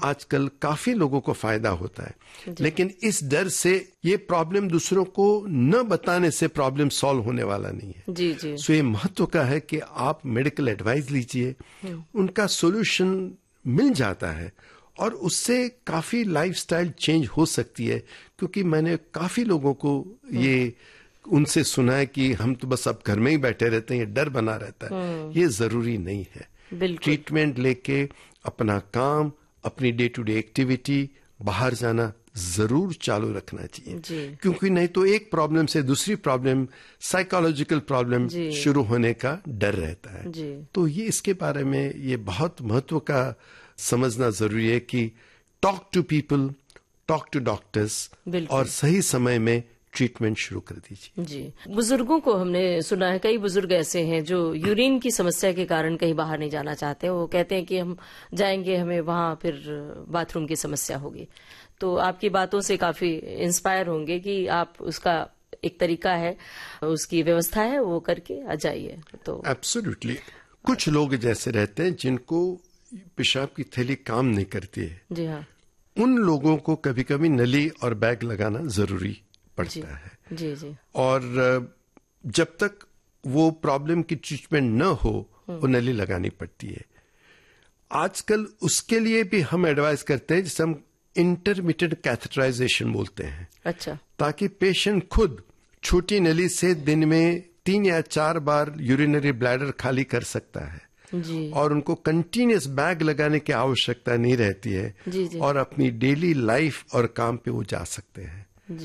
आजकल काफी लोगों को फायदा होता है, लेकिन इस डर से ये प्रॉब्लम दूसरों को न बताने से प्रॉब्लम सॉल्व होने वाला नहीं है। जी जी। सो ये महत्व का है कि आप मेडिकल एडवाइस लीजिए, उनका सॉल्यूशन मिल जाता है और उससे काफी लाइफस्टाइल चेंज हो सकती है। क्योंकि मैंने काफी लोगों को ये उनसे सुना है कि हम तो बस अब घर में ही बैठे रहते हैं, ये डर बना रहता है। ये जरूरी नहीं है। ट्रीटमेंट लेके अपना काम, अपनी डे टू डे एक्टिविटी, बाहर जाना जरूर चालू रखना चाहिए, क्योंकि नहीं तो एक प्रॉब्लम से दूसरी प्रॉब्लम, साइकोलॉजिकल प्रॉब्लम शुरू होने का डर रहता है। तो ये इसके बारे में ये बहुत महत्व का समझना जरूरी है कि talk to people, talk to doctors और सही समय में ट्रीटमेंट शुरू कर दीजिए। जी। बुजुर्गों को हमने सुना है, कई बुजुर्ग ऐसे हैं जो यूरिन की समस्या के कारण कहीं बाहर नहीं जाना चाहते। वो कहते हैं कि हम जाएंगे, हमें वहां फिर बाथरूम की समस्या होगी। तो आपकी बातों से काफी इंस्पायर होंगे कि आप उसका एक तरीका है, उसकी व्यवस्था है, वो करके आ जाइए। तो एब्सोल्युटली। कुछ लोग जैसे रहते हैं जिनको पेशाब की थैली काम नहीं करती है। जी हाँ। उन लोगों को कभी कभी नली और बैग लगाना जरूरी पड़ता है। जी जी। और जब तक वो प्रॉब्लम की ट्रीटमेंट न हो, वो नली लगानी पड़ती है। आजकल उसके लिए भी हम एडवाइस करते हैं, जिसे हम इंटरमिटेंट कैथेटराइजेशन बोलते हैं। अच्छा। ताकि पेशेंट खुद छोटी नली से दिन में 3 या 4 बार यूरिनरी ब्लैडर खाली कर सकता है। जी। और उनको कंटिन्यूस बैग लगाने की आवश्यकता नहीं रहती है। जी। और अपनी डेली लाइफ और काम पे वो जा सकते हैं।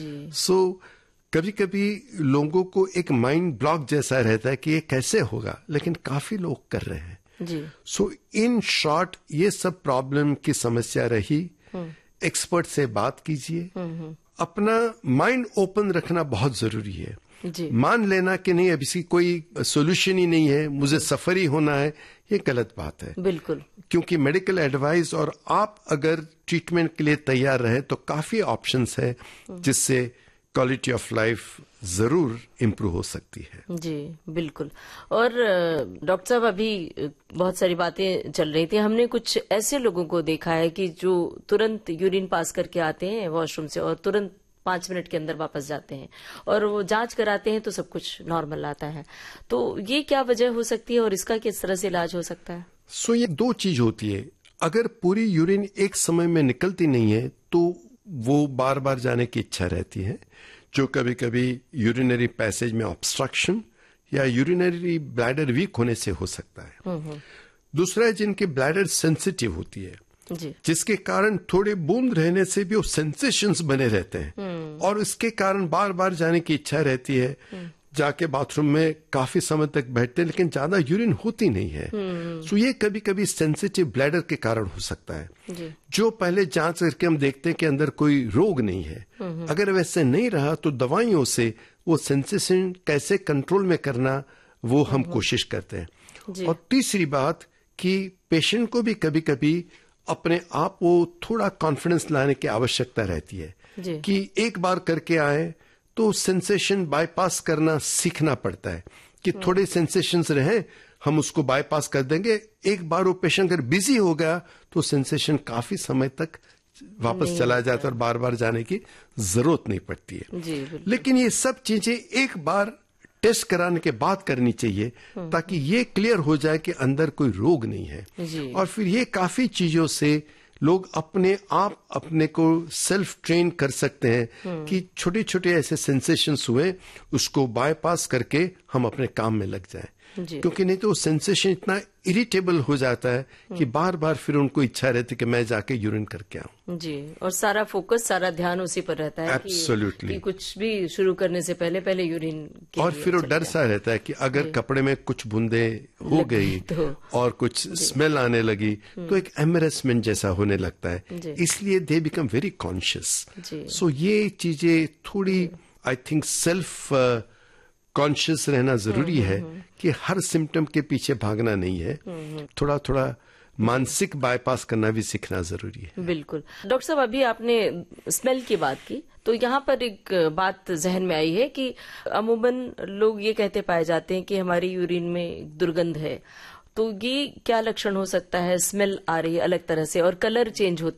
सो कभी कभी लोगों को एक माइंड ब्लॉक जैसा रहता है कि ये कैसे होगा, लेकिन काफी लोग कर रहे हैं। सो इन शॉर्ट, ये सब प्रॉब्लम की समस्या रही, एक्सपर्ट से बात कीजिए। अपना माइंड ओपन रखना बहुत जरूरी है। मान लेना कि नहीं, अब इसकी कोई सोल्यूशन ही नहीं है, मुझे सफर ही होना है, ये गलत बात है। बिल्कुल। क्योंकि मेडिकल एडवाइस और आप अगर ट्रीटमेंट के लिए तैयार रहे तो काफी ऑप्शंस है जिससे क्वालिटी ऑफ लाइफ जरूर इम्प्रूव हो सकती है। जी बिल्कुल। और डॉक्टर साहब, अभी बहुत सारी बातें चल रही थी, हमने कुछ ऐसे लोगों को देखा है कि जो तुरंत यूरिन पास करके आते हैं वॉशरूम से और तुरंत 5 मिनट के अंदर वापस जाते हैं और वो जांच कराते हैं तो सब कुछ नॉर्मल आता है। तो ये क्या वजह हो सकती है और इसका किस तरह से इलाज हो सकता है? ये 2 चीज होती है। अगर पूरी यूरिन एक समय में निकलती नहीं है तो वो बार बार जाने की इच्छा रहती है, जो कभी कभी यूरिनरी पैसेज में ऑब्स्ट्रक्शन या यूरिनरी ब्लैडर वीक होने से हो सकता है। दूसरा है जिनकी ब्लैडर सेंसिटिव होती है, जिसके कारण थोड़े बूंद रहने से भी वो सेंसेशंस बने रहते हैं और इसके कारण बार बार जाने की इच्छा रहती है। जाके बाथरूम में काफी समय तक बैठते हैं लेकिन ज्यादा यूरिन होती नहीं है। सो ये कभी कभी सेंसिटिव ब्लैडर के कारण हो सकता है, जो पहले जांच करके हम देखते हैं कि अंदर कोई रोग नहीं है। अगर वैसे नहीं रहा तो दवाइयों से वो सेंसेशन कैसे कंट्रोल में करना वो हम कोशिश करते हैं। और तीसरी बात कि पेशेंट को भी कभी कभी अपने आप वो थोड़ा कॉन्फिडेंस लाने की आवश्यकता रहती है कि एक बार करके आए तो सेंसेशन बाईपास करना सीखना पड़ता है कि थोड़े सेंसेशंस रहे, हम उसको बाईपास कर देंगे। एक बार वो पेशेंट अगर बिजी हो गया तो सेंसेशन काफी समय तक वापस चला जाता है और बार बार जाने की जरूरत नहीं पड़ती है। लेकिन ये सब चीजें एक बार टेस्ट कराने के बाद करनी चाहिए ताकि ये क्लियर हो जाए कि अंदर कोई रोग नहीं है। और फिर ये काफी चीजों से लोग अपने आप अपने को सेल्फ ट्रेन कर सकते हैं कि छोटे छोटे ऐसे सेंसेशंस हुए उसको बाईपास करके हम अपने काम में लग जाएं। क्योंकि नहीं तो वो सेंसेशन इतना इरिटेबल हो जाता है कि बार बार फिर उनको इच्छा रहती कि मैं जाके यूरिन करके आऊं। जी, और सारा फोकस, सारा ध्यान उसी पर रहता है कि कुछ भी शुरू करने से पहले यूरिन के और फिर वो डर सा रहता है कि अगर कपड़े में कुछ बूंदे हो गई और कुछ स्मेल आने लगी तो एक एम्बैरेसमेंट जैसा होने लगता है। इसलिए दे बिकम वेरी कॉन्शियस। सो ये चीजें थोड़ी आई थिंक सेल्फ कॉन्शियस रहना जरूरी है कि हर सिम्टम के पीछे भागना नहीं है, थोड़ा थोड़ा मानसिक बाईपास करना भी सीखना जरूरी है। बिल्कुल। डॉक्टर साहब, अभी आपने स्मेल की बात की तो यहाँ पर एक बात जहन में आई है कि अमूमन लोग ये कहते पाए जाते हैं कि हमारी यूरिन में दुर्गंध है। तो ये क्या लक्षण हो सकता है? स्मेल आ रही है अलग तरह से और कलर चेंज होता